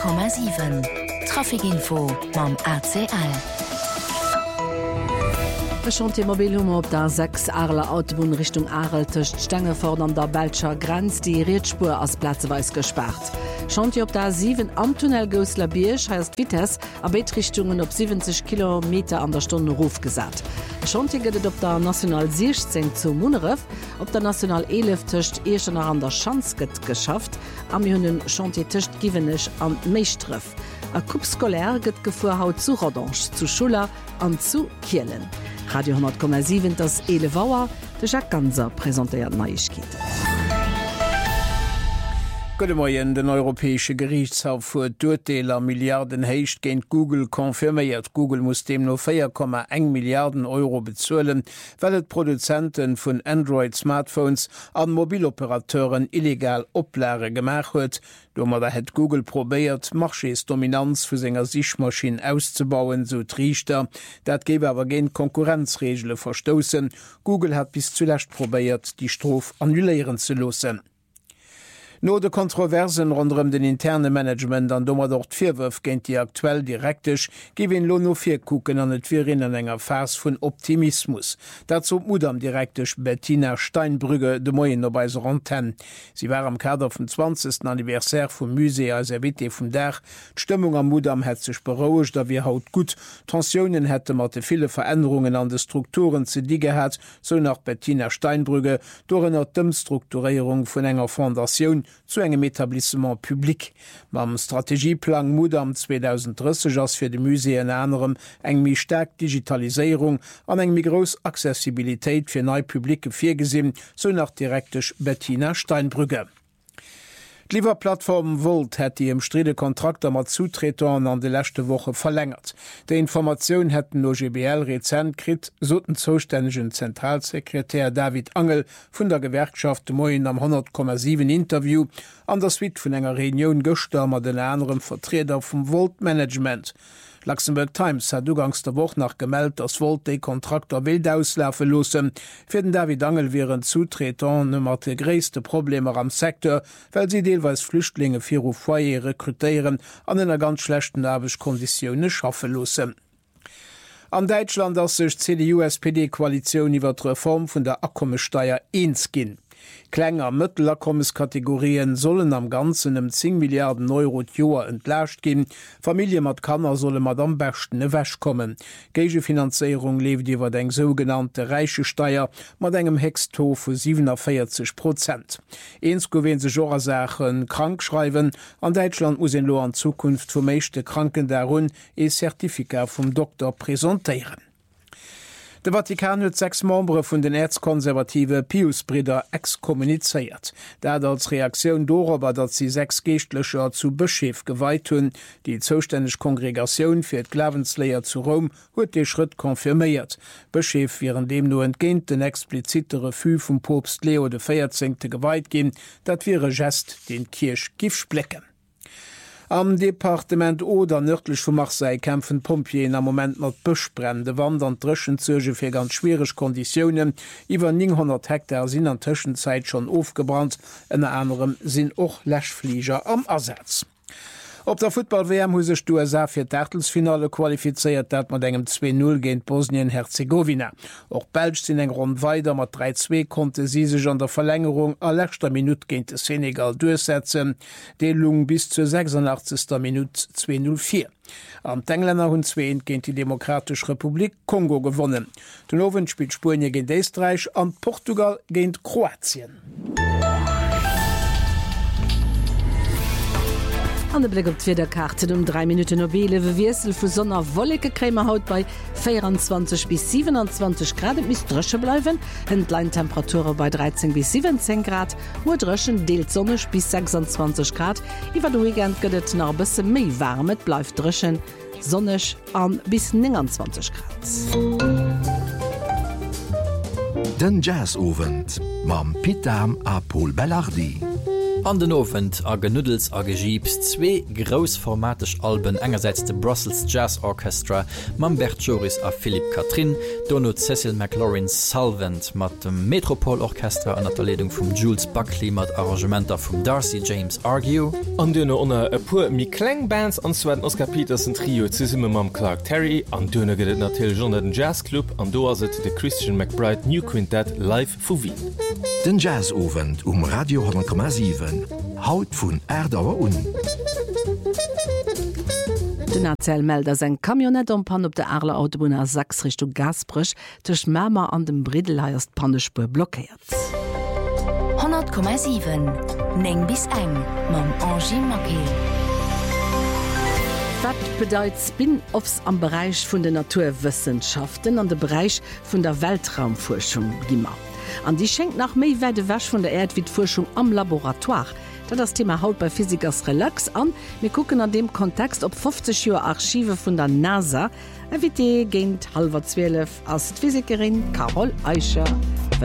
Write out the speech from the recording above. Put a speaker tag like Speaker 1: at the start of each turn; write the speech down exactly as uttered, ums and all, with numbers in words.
Speaker 1: Komma sieben Trafikinfo mam A C L.
Speaker 2: Chantier-Mobilhummer op der sechs Arler Autobahn Richtung Arel töcht Stängeford an der Belscher Grenz die Riedspur als Plätzeweis gesperrt. Chantier op der sieben am Tunnel Gosler Biersch heisst Vites a Betrichtungen op siebzig Kilometer an der Stunde Ruf gesat. Chantier gëtt op der National sechzehn zu Muneref, op der National elf töcht e schon an der Schanz gëtt geschafft, am hunnen Chantier töcht giwenech an Meichtreff. A Kupskolär gëtt gefuhr haut zu Rodange, zu Schuler an zu Kielen. Radio hundert Komma sieben das Ele Wauer de Jacques Ganser präsentiert Neuigkeiten.
Speaker 3: Gute Morgen, den Europäische Gerichtshof für Durchdeler Milliarden Heicht gegen Google konfirmiert. Google muss dem nur vier Komma eins Milliarden Euro bezahlen, weil es Produzenten von Android-Smartphones an Mobiloperateuren illegal Oplare gemacht hat. Dommer hat Google probiert, Marchesdominanz für seiner Sichtmaschinen auszubauen, so Trichter. Dat gebe aber geen Konkurrenzregeln verstoßen. Google hat bis zuletzt probiert, die Strophe annullieren zu lassen. No de Kontroversen rund um den interne Management an dommer dort Vierwürf géint die aktuell direktisch gewinn lo no vier Kucken an et virinnen enger Vers vun Optimismus. Dazu Mut am direktisch Bettina Steinbrügge de Moien op bei Anten. Sie war am Kader vom zwanzigsten Anniversär vum Musee als er Witte vum Dach. D'Stimmung am Mudam het sech berouegt, da wir haut gut. Tensionen hätte mat de viele Veränderungen an de Strukturen ze die gehat, so nach Bettina Steinbrügge durch ennner Dëmmstrukturierung vun enger Fondation zu engem Etablissement publik. Mam Strategieplan Mudam zweitausenddreißig ass fir de Musee en anderem eng mi stark Digitalisierung an eng mi gros Accessibilitéit fir nei publike Viergesinn, so nach direktech Bettina Steinbrügge. Lieber Plattform Volt hat die im Stridekontrakt mat Zutretern an de letzte Woche verlängert. De Information hätten no G B L Rezent krit, so den zuständigen Zentralsekretär David Angel vun der Gewerkschaft Moin am hundert Komma sieben Interview an der Suite vun enger Reunion gestürmer den anderen Vertreter vom Volt Management. Luxemburg Times hat dugangs der Woche nach gemeldet, dass Volt de Kontrakter wild auslaufen losen. Für den David Angel wären Zutretern nummer de größte Probleme am Sektor, weil sie teilweise Flüchtlinge für ihr Foyer rekrutieren an einer ganz schlechten Arbeitskonditionen schaffen losen. An Deutschland as sech C D U S P D-Koalition iwwer d' Reform vun der Abkommesteuer eens ginn. Klenger Mëttelabkommeskategorien sollen am ganzen um zehn Milliarden Euro Joer entlascht gin. Familie mat Kanner solle mat am besten e wäsch kommen. Geige Finanzierung lebt iwwer deng sogenannte reiche Steier mat engem Hexto vu siebenundvierzig Prozent. Eens gowen se Jorasachen krank schreiben. An Deutschland muss en lo an Zukunft vu meeschte Kranken derun e Zertifikat vum Doktor präsentieren. Der Vatikan hat sechs Membre von den erzkonservative Piusbrüder exkommuniziert. Da als Reaktion darüber, dass sie sechs Geistliche zu Bischöf geweiht haben, die zuständige Kongregation für die Glaubenslehre zu Rom hat den Schritt konfirmiert. Bischöf wären dem nur entgehend den expliziten Refus vom Papst Leo der vierzehnte geweiht gehen, das wäre Gest den Kirch Giftsplecken. Am Departement Oder nördlich von Marseille kämpfen Pompier am Moment mat Buschbrände, Wand an Trschenzöge fir ganz schwierig Konditionen. Iwer neunhundert Hektar sind an Zwischenzeit schon aufgebrannt, en anderem sind auch Läschflieger am Ersatz. Op der Football-W M hu sech du U S A fir d'Achtelfinale qualifiziert, dat mat engem zwei null géint Bosnien-Herzegowina. Och Belg sinn eng rund weiter mat drei zwei konnte sie sech an der Verlängerung a letzter Minute géint de Senegal durchsetzen, Deelung bis zur sechsundachtzigster Minute zwei null vier. Am Engländer hunn zweent géint die Demokratische Republik Kongo gewonnen. Den Owen spielt Spurien géint Österreich an Portugal géint Kroatien.
Speaker 2: An der Blick op d'Wetterkarte um drei Minuten Nobele we Wirsel vu Sonner wolleke Krämer haut bei vierundzwanzig bis siebenundzwanzig Grad mis Drösche bleiwen, Endleintemperature bei dreizehn bis siebzehn Grad, wo Dröschen deelt sonnech bis sechsundzwanzig Grad, iwwer du Weekend gëtt nach bisse méi warmet bleif Dröschen, sonnech an bis neunundzwanzig Grad.
Speaker 4: Den Jazz-Ovent mam Pitam a Paul Bellardi. An den Ofent a Genuddels a Gegiebs zwee grousformatisch Alben engerseits de Brussels Jazz Orchestra, mam Bert Joris a Philipp Katrin, Donno Cecil McLaurin Salvent mat dem Metropolorchestra an der Ledung vum Jules Buckley mat Arrangementer vum Darcy James Argue.
Speaker 5: An dënne onnner e puer mi Klengbands anzweden Oscar Petersen Trio zesimme mam Clark Terry, an dënne gët natil Journal den Jazzclub an do aset de Christian McBride New Quintet live vu Wien.
Speaker 6: Den Jazzovent um Radio honderd Komma sieben. Haut vun Erdauer un.
Speaker 2: Den Erzählmelder seg Kamionet om Pan op der Arler Autobahn a Sachs Richtung Gasbrüch tech Mämer an dem Brideleierst Pannespur blockiert.
Speaker 1: honderd Komma sieben Neng bis eng mam Angie Makel.
Speaker 2: Was bedeutet Spin-offs am Bereich vun der Naturwissenschaften an der Bereich vun der Weltraumforschung gimmer? An die schenkt nach méi weide wäsch vun der Erdwitforschung am Laboratoire. Da das Thema haut bei Physikers Relax an. Wir gucken an dem Kontext op fünfzig Joer Archive vun der NASA. E wie de géint halber zwölf as Physikerin Carol Eicher.